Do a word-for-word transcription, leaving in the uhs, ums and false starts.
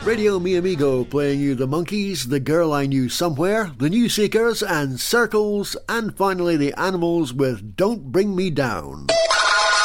Radio Mi Amigo playing you The Monkees, The Girl I Knew Somewhere, The New Seekers and Circles, and finally The Animals with Don't Bring Me Down.